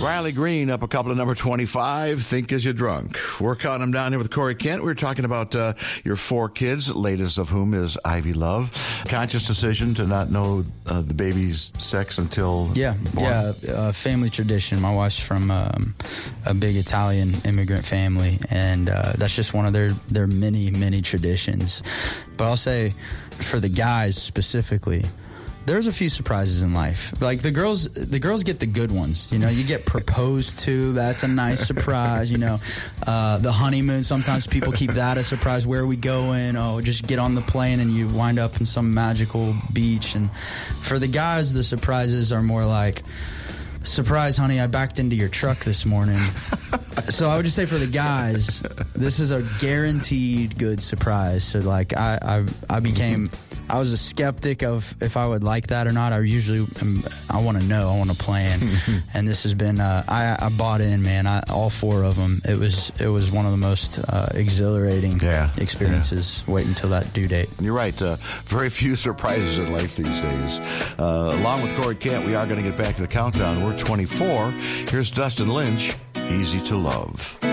Riley Green up a couple of number 25, Think As You Drunk. We're counting them down here with Corey Kent. We were talking about your 4 kids, latest of whom is Ivy Love. Conscious decision to not know the baby's sex until born. Family tradition. My wife's from a big Italian immigrant family, and that's just one of their many traditions. But I'll say, for the guys specifically, there's a few surprises in life. Like the girls get the good ones. You know, you get proposed to. That's a nice surprise. You know, the honeymoon. Sometimes people keep that a surprise. Where are we going? Oh, just get on the plane and you wind up in some magical beach. And for the guys, the surprises are more like, surprise, honey, I backed into your truck this morning. So I would just say for the guys, this is a guaranteed good surprise. So like I was a skeptic of if I would like that or not. I want to know, I want to plan. And this has been, I bought in, man. All 4 of them. It was one of the most exhilarating experiences. Wait until that due date. You're right. Very few surprises in life these days. Along with Corey Kent, we are going to get back to the countdown. We're 24. Here's Dustin Lynch, Easy to Love.